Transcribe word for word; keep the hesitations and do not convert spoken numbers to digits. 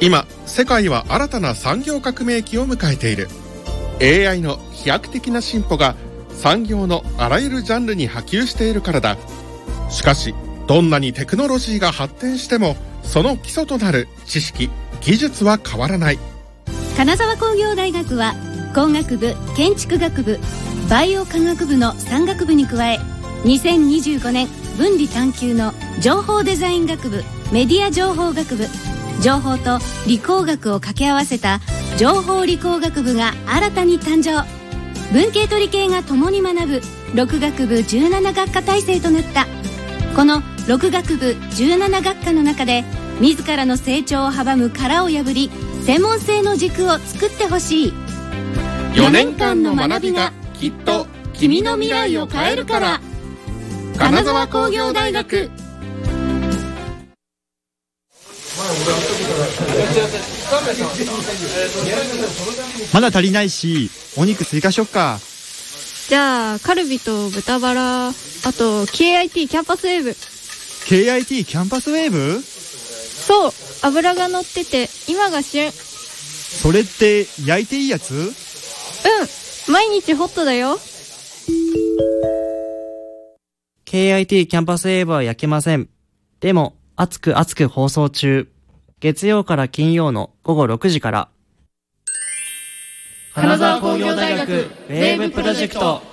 今世界は新たな産業革命期を迎えている。 エーアイ の飛躍的な進歩が産業のあらゆるジャンルに波及しているからだ。しかしどんなにテクノロジーが発展してもその基礎となる知識・技術は変わらない。 金沢工業大学は工学部、建築学部、バイオ科学部のさん学部に加え、にせんにじゅうごねん分離探究の情報デザイン学部、メディア情報学部、情報と理工学を掛け合わせた情報理工学部が新たに誕生。文系と理系が共に学ぶろく学部じゅうなな学科体制となった。このろく学部じゅうなな学科の中で自らの成長を阻む殻を破り、専門性の軸を作ってほしい。 よねんかんの学びがきっと君の未来を変えるから。金沢工業大学。 まだ足りないし、お肉追加しよっか。 じゃあカルビと豚バラ、あと ケーアイティー キャンパスウェーブ。 ケーアイティー キャンパスウェーブ？ そう、脂が乗ってて今が旬。 それって焼いていいやつ？うん、 毎日ホットだよ。 ケーアイティー キャンパスウェーブは焼けません。でも熱く熱く放送中。月曜から金曜の午後ろくじから。 金沢工業大学ウェーブプロジェクト。